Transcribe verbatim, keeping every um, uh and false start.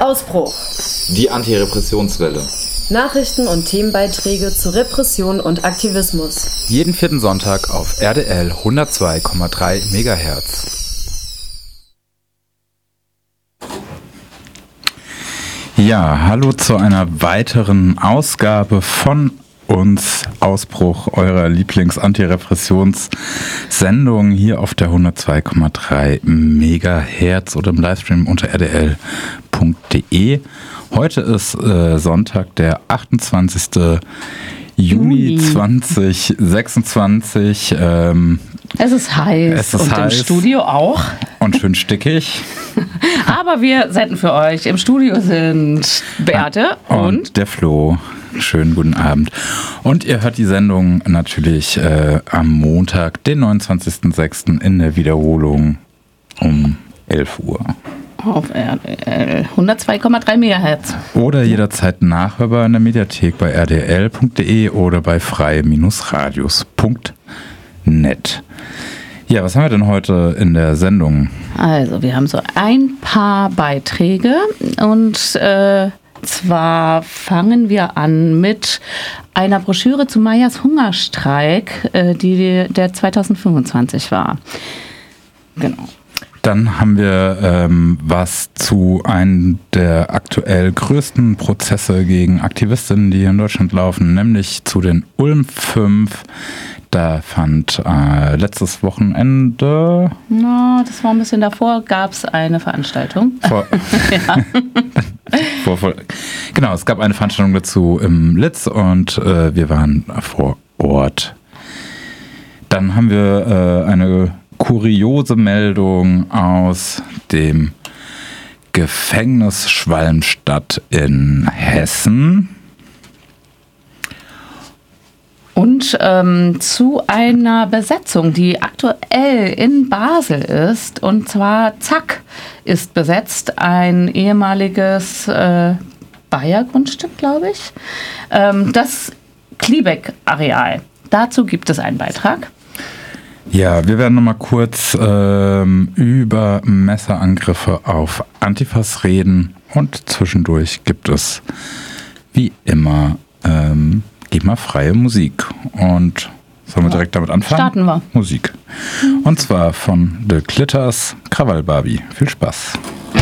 Ausbruch. Die Antirepressionswelle. Nachrichten und Themenbeiträge zu Repression und Aktivismus. Jeden vierten Sonntag auf R D L hundertzwei Komma drei Megahertz. Ja, hallo zu einer weiteren Ausgabe von uns Ausbruch, eurer Lieblings-Antirepressions-Sendung hier auf der hundertzwei Komma drei Megahertz oder im Livestream unter r d l punkt d e. Heute ist äh, Sonntag, der achtundzwanzigster Juni zweitausendsechsundzwanzig. Ähm, es ist heiß es ist und heiß. Im Studio auch. Und schön stickig. Aber wir senden für euch. Im Studio sind Beate und, und der Flo. Schönen guten Abend. Und ihr hört die Sendung natürlich äh, am Montag, den neunundzwanzigsten sechsten in der Wiederholung um elf Uhr. Auf R D L hundertzwei Komma drei Megahertz. Oder jederzeit nachhörbar in der Mediathek bei r d l punkt d e oder bei freie radios punkt net. Ja, was haben wir denn heute in der Sendung? Also, wir haben so ein paar Beiträge und äh, zwar fangen wir an mit einer Broschüre zu Meyers Hungerstreik, äh, die der zweitausendfünfundzwanzig war. Genau. Dann haben wir ähm, was zu einem der aktuell größten Prozesse gegen Aktivistinnen, die hier in Deutschland laufen, nämlich zu den Ulm fünf. Da fand äh, letztes Wochenende... Na, das war ein bisschen davor, gab es eine Veranstaltung. Vor, ja. vor, vor, genau, es gab eine Veranstaltung dazu im Litz und äh, wir waren vor Ort. Dann haben wir äh, eine kuriose Meldung aus dem Gefängnis Schwalmstadt in Hessen. Und ähm, zu einer Besetzung, die aktuell in Basel ist. Und zwar Zack ist besetzt, ein ehemaliges äh, Bayer-Grundstück, glaube ich. Ähm, das Kliebeck-Areal. Dazu gibt es einen Beitrag. Ja, wir werden nochmal kurz ähm, über Messerangriffe auf Antifas reden. Und zwischendurch gibt es, wie immer, ähm, immer freie Musik. Und sollen wir direkt damit anfangen? Starten wir. Musik. Und zwar von The Clitters, Krawall Barbie. Viel Spaß.